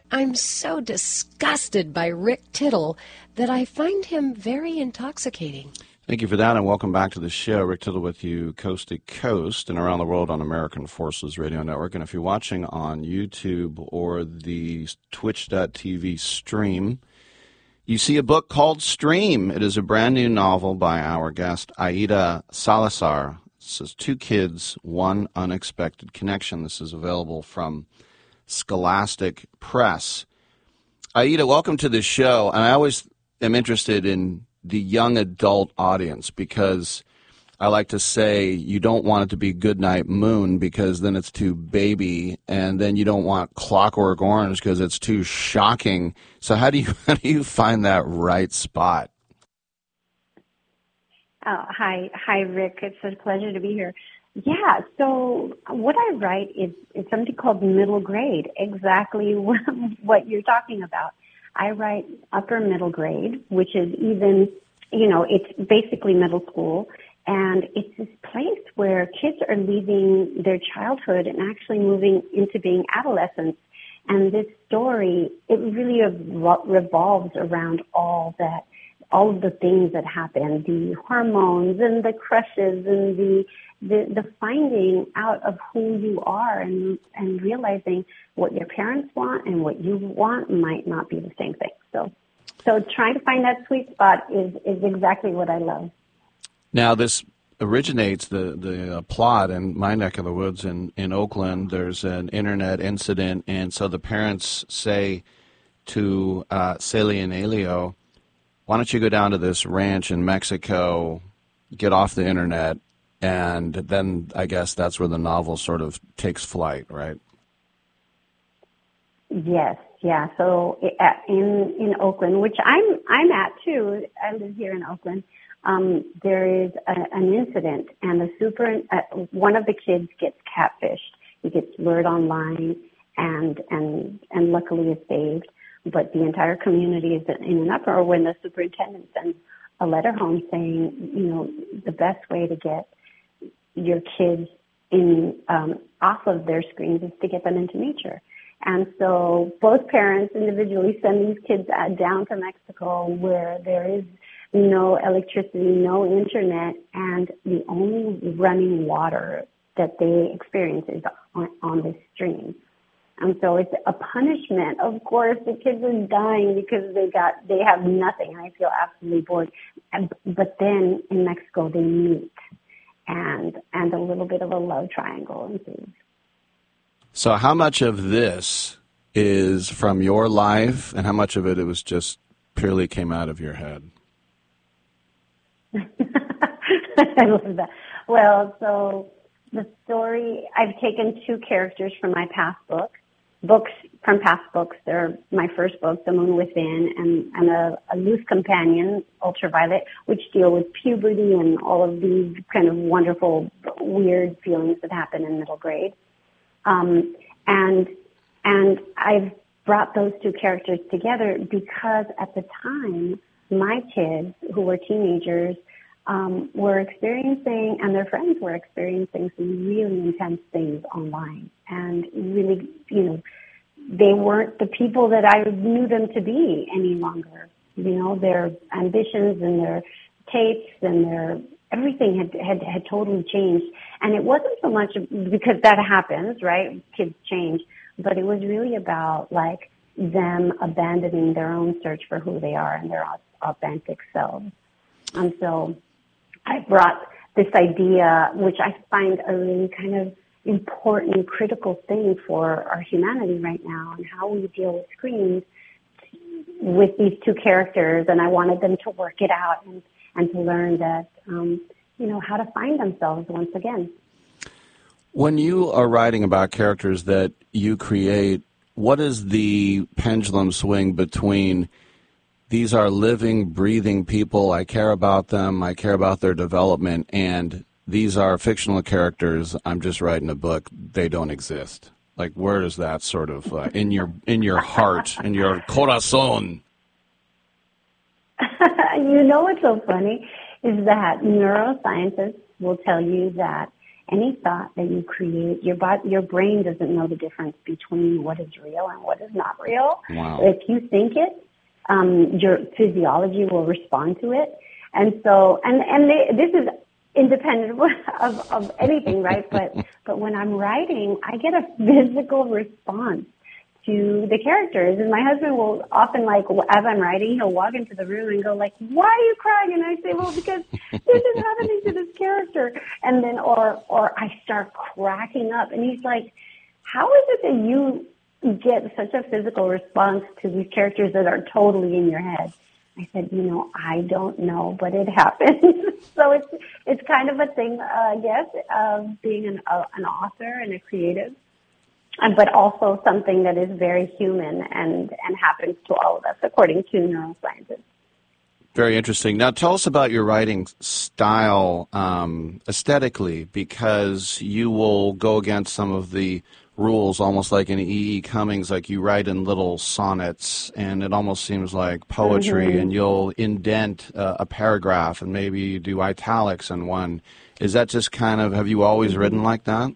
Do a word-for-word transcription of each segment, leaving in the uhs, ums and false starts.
I'm so disgusted by Rick Tittle that I find him very intoxicating. Thank you for that, and welcome back to the show. Rick Tittle with you coast to coast and around the world on American Forces Radio Network. And if you're watching on YouTube or the twitch dot t v stream, you see a book called Stream. It is a brand new novel by our guest, Aida Salazar. It says Two Kids, One Unexpected Connection. This is available from Scholastic Press. Aida, welcome to the show. And I always am interested in the young adult audience because I like to say you don't want it to be Goodnight Moon because then it's too baby, and then you don't want Clockwork Orange because it's too shocking. So how do you how do you find that right spot? Oh, hi, hi, Rick. It's a pleasure to be here. Yeah, so what I write is, is something called middle grade, exactly what you're talking about. I write upper middle grade, which is even, you know, it's basically middle school. And it's this place where kids are leaving their childhood and actually moving into being adolescents. And this story, it really revolves around all that, all of the things that happen, the hormones and the crushes and the the, the finding out of who you are and and realizing what your parents want and what you want might not be the same thing. So so trying to find that sweet spot is, is exactly what I love. Now this originates, the, the uh, plot in my neck of the woods in, in Oakland. There's an internet incident, and so the parents say to uh, Celia and Elio, why don't you go down to this ranch in Mexico, get off the internet, and then I guess that's where the novel sort of takes flight, right? Yes, yeah. So in in Oakland, which I'm I'm at too. I live here in Oakland. Um, there is a, an incident, and the super uh, one of the kids gets catfished. He gets lured online, and and and luckily is saved. But the entire community is in an uproar when the superintendent sends a letter home saying, you know, the best way to get your kids in um, off of their screens is to get them into nature. And so both parents individually send these kids uh, down to Mexico where there is no electricity, no internet, and the only running water that they experience is on, on this stream. And so it's a punishment. Of course, the kids are dying because they got they have nothing, and I feel absolutely bored. And, but then in Mexico, they meet, and and a little bit of a love triangle ensues. So how much of this is from your life, and how much of it it was just purely came out of your head? I love that. Well, so the story, I've taken two characters from my past book. Books from past books. They're my first book, The Moon Within, and, and a, a loose companion, Ultraviolet, which deal with puberty and all of these kind of wonderful, weird feelings that happen in middle grade. Um, and and I've brought those two characters together because at the time, my kids, who were teenagers, um, were experiencing, and their friends were experiencing some really intense things online. And really, you know, they weren't the people that I knew them to be any longer. You know, their ambitions and their tastes and their everything had, had, had totally changed. And it wasn't so much because that happens, right? Kids change. But it was really about, like, them abandoning their own search for who they are and their authentic selves. And so I brought this idea, which I find a really kind of important, critical thing for our humanity right now and how we deal with screens with these two characters. And I wanted them to work it out and, and to learn that, um, you know, how to find themselves once again. When you are writing about characters that you create, what is the pendulum swing between these are living, breathing people, I care about them, I care about their development, and these are fictional characters, I'm just writing a book, they don't exist? Like, where is that sort of, uh, in your in your heart, in your corazón? You know what's so funny is that neuroscientists will tell you that any thought that you create, your body, your brain doesn't know the difference between what is real and what is not real. Wow. If you think it, um, your physiology will respond to it. And so, and, and they, this is independent of, of anything, right? But, but when I'm writing, I get a physical response to the characters. And my husband will often, like, as I'm writing, he'll walk into the room and go like, why are you crying? And I say, well, because this is happening to this character. And then, or, or I start cracking up and he's like, how is it that you get such a physical response to these characters that are totally in your head? I said, you know, I don't know, but it happens. So it's, it's kind of a thing, uh, I guess, of being an, uh, an author and a creative. But also something that is very human and, and happens to all of us, according to neuroscientists. Very interesting. Now, tell us about your writing style um, aesthetically, because you will go against some of the rules, almost like in E E. Cummings, like you write in little sonnets, and it almost seems like poetry, mm-hmm. and you'll indent uh, a paragraph, and maybe you do italics in one. Is that just kind of, have you always mm-hmm. written like that?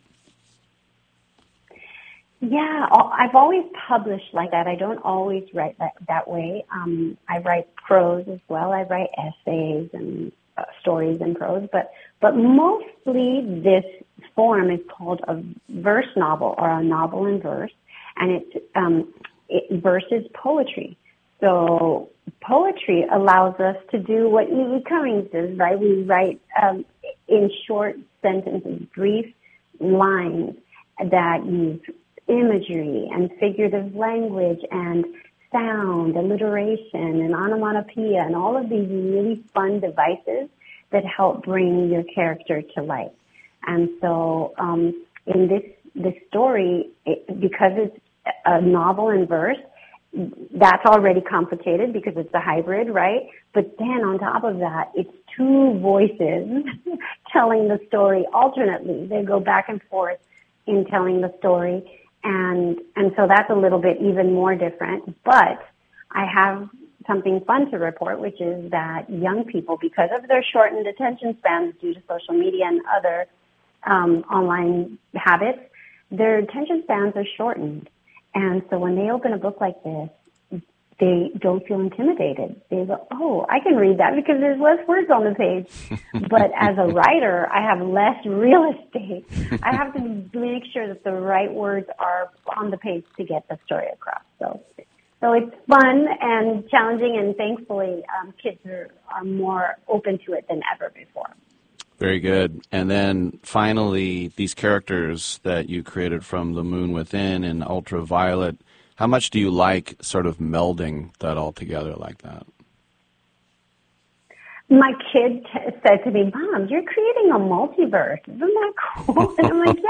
Yeah, I've always published like that. I don't always write that, that way. Um, I write prose as well. I write essays and uh, stories in prose, but but mostly this form is called a verse novel or a novel in verse, and it's um, it, verse is poetry. So poetry allows us to do what E E. Cummings does, right? We write um, in short sentences, brief lines that use imagery and figurative language and sound, alliteration and onomatopoeia and all of these really fun devices that help bring your character to life. And so um, in this this story, it, because it's a novel in verse, that's already complicated because it's a hybrid, right? But then on top of that, it's two voices telling the story alternately. They go back and forth in telling the story. And, and so that's a little bit even more different. But I have something fun to report, which is that young people, because of their shortened attention spans due to social media and other um, online habits, their attention spans are shortened. And so when they open a book like this, they don't feel intimidated. They go, oh, I can read that because there's less words on the page. But as a writer, I have less real estate. I have to make sure that the right words are on the page to get the story across. So, so it's fun and challenging, and thankfully, um, kids are, are more open to it than ever before. Very good. And then finally, these characters that you created from The Moon Within and Ultraviolet, how much do you like sort of melding that all together like that? My kid t- said to me, Mom, you're creating a multiverse. Isn't that cool? And I'm like,